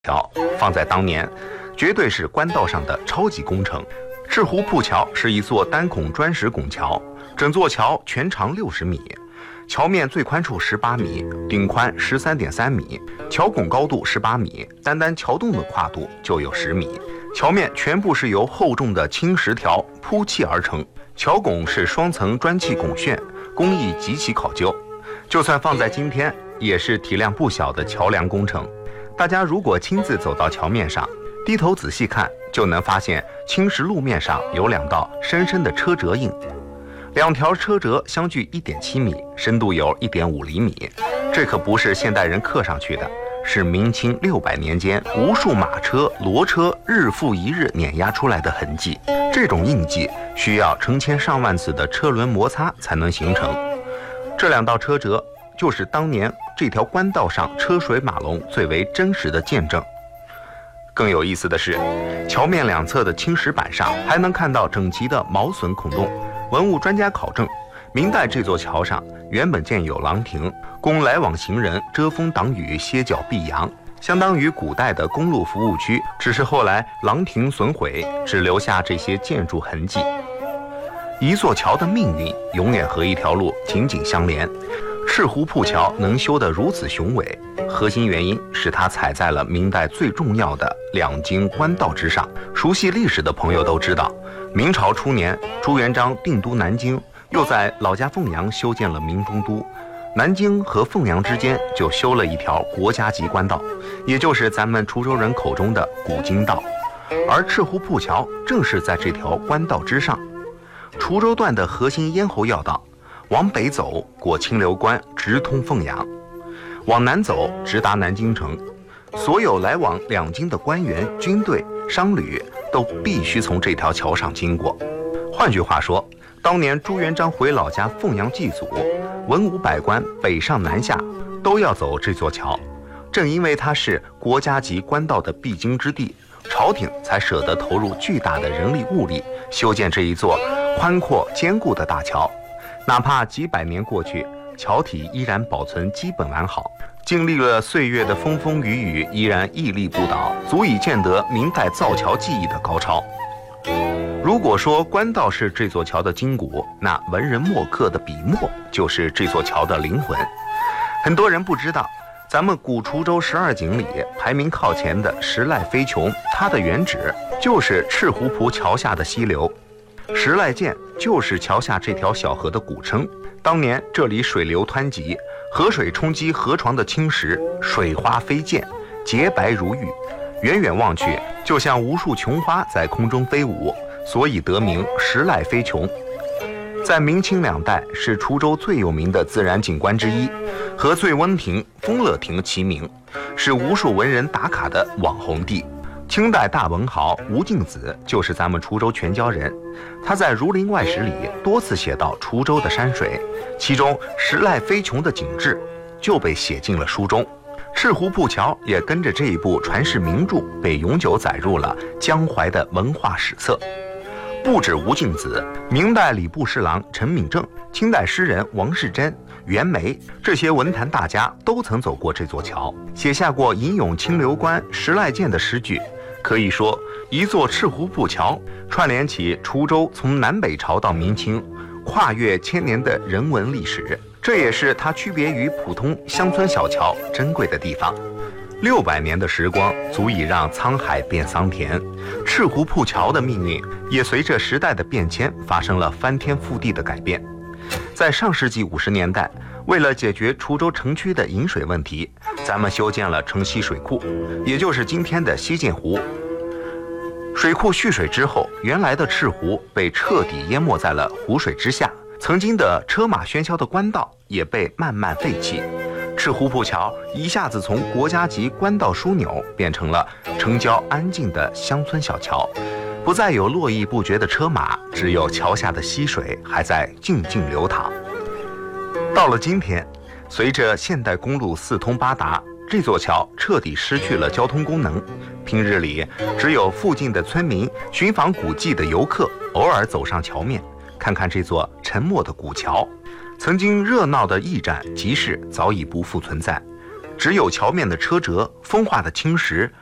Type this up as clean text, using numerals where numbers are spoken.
桥放在当年，绝对是官道上的超级工程。赤湖铺桥是一座单孔砖石拱桥，整座桥全长60米，桥面最宽处18米，顶宽13.3米，桥拱高度18米，单桥洞的跨度就有10米。桥面全部是由厚重的青石条铺砌而成，桥拱是双层砖砌拱券，工艺极其考究，就算放在今天，也是体量不小的桥梁工程。大家如果亲自走到桥面上，低头仔细看，就能发现青石路面上有2道深深的车辙印，2条车辙相距1.7米，深度有1.5厘米。这可不是现代人刻上去的，是明清600年间无数马车、骡车日复一日碾压出来的痕迹。这种印记需要成千上万次的车轮摩擦才能形成。这2道车辙就是当年这条官道上车水马龙最为真实的见证。更有意思的是，桥面2侧的青石板上还能看到整齐的毛笋孔洞。文物专家考证，明代这座桥上原本建有廊亭，供来往行人遮风挡雨、歇脚避阳，相当于古代的公路服务区。只是后来廊亭损毁，只留下这些建筑痕迹。一座桥的命运永远和一条路紧紧相连。赤湖铺桥能修得如此雄伟，核心原因是它踩在了明代最重要的两京官道之上。熟悉历史的朋友都知道，明朝初年，朱元璋定都南京，又在老家凤阳修建了明中都。南京和凤阳之间就修了一条国家级官道，也就是咱们滁州人口中的古京道。而赤湖铺桥正是在这条官道之上。滁州段的核心咽喉要道，往北走过清流关，直通凤阳；往南走直达南京城。所有来往两京的官员、军队、商旅都必须从这条桥上经过。换句话说，当年朱元璋回老家凤阳祭祖，文武百官北上南下都要走这座桥。正因为它是国家级官道的必经之地，朝廷才舍得投入巨大的人力物力修建这一座宽阔坚固的大桥。哪怕几百年过去，桥体依然保存基本完好，经历了岁月的风风雨雨，依然屹立不倒，足以见得明代造桥技艺的高超。如果说官道是这座桥的筋骨，那文人墨客的笔墨就是这座桥的灵魂。很多人不知道，咱们古滁州12景里排名靠前的石赖飞琼，它的原址就是赤湖铺桥下的溪流。石赖涧就是桥下这条小河的古称。当年这里水流湍急，河水冲击河床的青石，水花飞溅，洁白如玉，远远望去就像无数琼花在空中飞舞，所以得名石赖飞琼。在明清2代是滁州最有名的自然景观之一，和醉翁亭、丰乐亭齐名，是无数文人打卡的网红地。清代大文豪吴敬梓就是咱们滁州全椒人，他在《儒林外史》里多次写到滁州的山水，其中石赖飞琼的景致就被写进了书中。赤湖铺桥也跟着这一部传世名著被永久载入了江淮的文化史册。不止吴敬梓，明代礼部侍郎陈敏正、清代诗人王士祯、袁枚，这些文坛大家都曾走过这座桥，写下过吟咏清流关、石赖涧的诗句。可以说，一座赤湖铺桥串联起滁州从南北朝到明清，跨越1000年的人文历史，这也是它区别于普通乡村小桥珍贵的地方。600年的时光足以让沧海变桑田，赤湖铺桥的命运也随着时代的变迁发生了翻天覆地的改变。在上世纪50年代，为了解决滁州城区的饮水问题，咱们修建了城西水库，也就是今天的西涧湖。水库蓄水之后，原来的赤湖被彻底淹没在了湖水之下，曾经的车马喧嚣的官道也被慢慢废弃。赤湖铺桥一下子从国家级官道枢纽变成了城郊安静的乡村小桥，不再有络绎不绝的车马，只有桥下的溪水还在静静流淌。到了今天，随着现代公路四通八达，这座桥彻底失去了交通功能。平日里，只有附近的村民、寻访古迹的游客偶尔走上桥面，看看这座沉默的古桥。曾经热闹的驿站、集市早已不复存在，只有桥面的车辙、风化的青石、